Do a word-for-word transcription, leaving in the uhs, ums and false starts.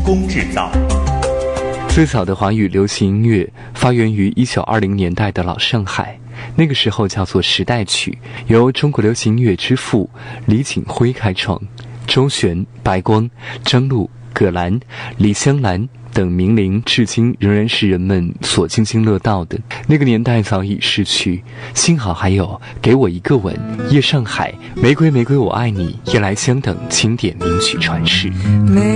工制造。 最早的华语流行音乐发源于一九二零年代的老上海，那个时候叫做时代曲，由中国流行音乐之父李锦辉开创，周璇、白光、张璐、葛兰、李香兰等名伶至今仍然是人们所津津乐道的。那个年代早已逝去，幸好还有《给我一个吻》、《夜上海》、《玫瑰玫瑰我爱你》、《夜来香》等经典名曲传世。